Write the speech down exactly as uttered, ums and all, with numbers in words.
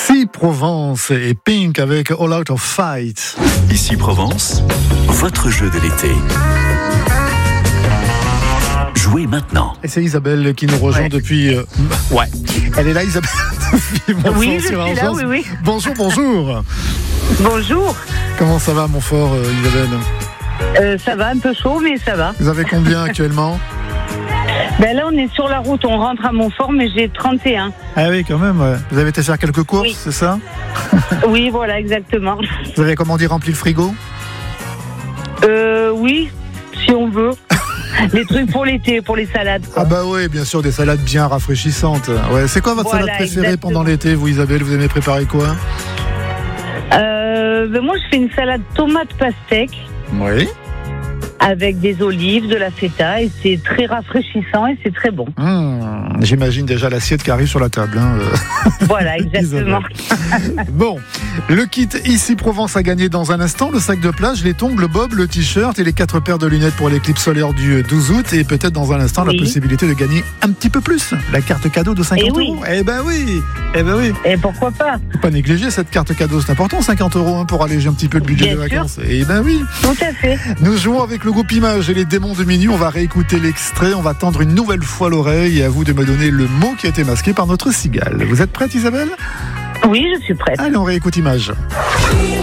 Ici Provence et Pink avec All Out of Fight. Ici Provence, votre jeu de l'été. Jouez maintenant. Et c'est Isabelle qui nous rejoint ouais. depuis... Euh... Ouais. Elle est là, Isabelle. Oui, je suis là, oui, oui. Bonjour, bonjour. Bonjour. Comment ça va, Montfort, euh, Isabelle? euh, Ça va, un peu chaud, mais ça va. Vous avez combien actuellement? Ben là, on est sur la route, on rentre à Montfort, mais j'ai trente et un. Ah oui, quand même. Ouais. Vous avez été faire quelques courses, oui. C'est ça? Oui, voilà, exactement. Vous avez, comment dire, rempli le frigo? Euh, oui, si on veut. Les trucs pour l'été, pour les salades. Quoi. Ah bah oui, bien sûr, des salades bien rafraîchissantes. Ouais. C'est quoi votre voilà, salade préférée exactement. pendant l'été, vous, Isabelle? Vous aimez préparer quoi? euh, ben Moi, je fais une salade tomate pastèque. Oui. Avec des olives, de la feta, et c'est très rafraîchissant et c'est très bon. Mmh, j'imagine déjà l'assiette qui arrive sur la table. Hein. Voilà, exactement. Bon, le kit Ici Provence a gagné dans un instant. Le sac de plage, les tongs, le bob, le t-shirt et les quatre paires de lunettes pour l'éclipse solaire du douze août. Et peut-être dans un instant, oui. La possibilité de gagner un petit peu plus. La carte cadeau de cinquante oui. euros. Eh ben oui, eh ben oui. Et pourquoi pas? Faut pas négliger cette carte cadeau, c'est important, cinquante euros hein, pour alléger un petit peu le budget Bien des sûr. vacances. Eh ben oui. Tout à fait. Nous jouons avec le groupe Images et les démons de minuit. On va réécouter l'extrait, on va tendre une nouvelle fois l'oreille et à vous de me donner le mot qui a été masqué par notre cigale. Vous êtes prête, Isabelle? Oui, je suis prête. Allez, on réécoute Images.